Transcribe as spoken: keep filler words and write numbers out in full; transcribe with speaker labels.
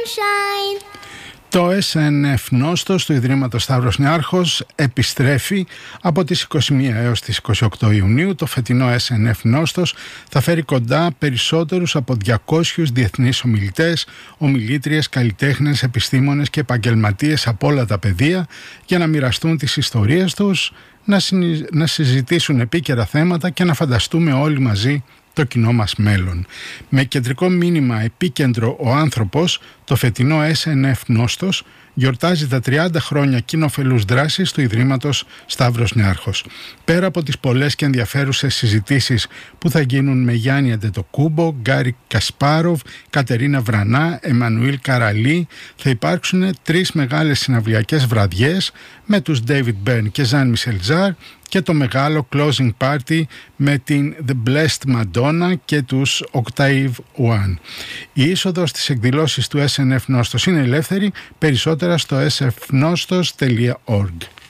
Speaker 1: Sunshine.
Speaker 2: Το ες εν εφ Νόστος του Ιδρύματος Σταύρος Νιάρχος επιστρέφει από τις είκοσι μία έως τις είκοσι οκτώ Ιουνίου. Το φετινό ες εν εφ Νόστος θα φέρει κοντά περισσότερους από διακόσιους διεθνείς ομιλητές, ομιλήτριες, καλλιτέχνες, επιστήμονες και επαγγελματίες από όλα τα πεδία για να μοιραστούν τις ιστορίες τους, να, συνει... να συζητήσουν επίκαιρα θέματα και να φανταστούμε όλοι μαζί το κοινό μας μέλλον. Με κεντρικό μήνυμα επίκεντρο ο άνθρωπος, το φετινό ες εν εφ Νόστος γιορτάζει τα τριάντα χρόνια κοινοφελούς δράσης του Ιδρύματος Σταύρος Νιάρχος. Πέρα από τις πολλές και ενδιαφέρουσες συζητήσεις που θα γίνουν με Γιάννη Αντετοκούμπο, Γκάρι Κασπάροβ, Κατερίνα Βρανά, Εμμανουήλ Καραλή, θα υπάρξουν τρεις μεγάλες συναυλιακές βραδιές με τους David Byrne και Jean Michel Jarre και το μεγάλο closing party με την The Blessed Madonna και τους Octave One. Η είσοδος στις εκδηλώσεις του ες εν εφ Νόστος είναι ελεύθερη, περισσότερα στο ες εφ νόστος τελεία org.